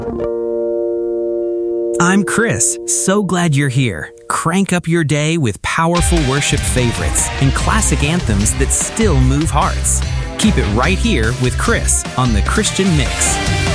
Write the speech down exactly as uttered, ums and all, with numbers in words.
I'm Chris. So glad you're here. Crank up your day with powerful worship favorites and classic anthems that still move hearts. Keep it right here with Chris on The Christian Mix.